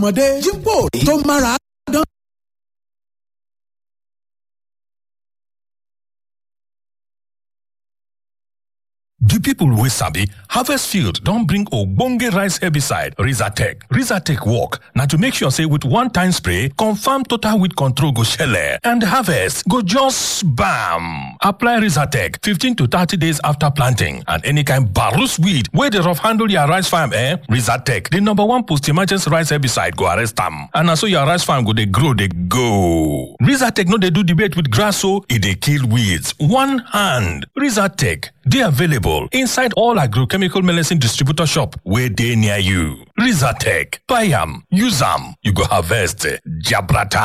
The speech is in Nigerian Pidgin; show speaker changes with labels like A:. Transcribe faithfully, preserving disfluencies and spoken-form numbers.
A: ọmọdé jípò tó mára dán.
B: The people wey sabi harvest field don bring ogbonge rice herbicide Rizatec. Rizatec work na to make sure say with one time spray, confirm total weed control go shele and harvest go just bam. Apply Rizatec fifteen to thirty days after planting and any kind barus weed wey dey rough handle your rice farm eh, Rizatec, the number one post-emergence rice herbicide go arrest am. And na so your rice farm go dey grow dey go. Rizatec no dey do debate with grass so e dey kill weeds. One hand. Rizatec dey available inside all agrochemical medicine distributor shop wey dey near you. Rizatec, buy am, use am, you go harvest jabrata.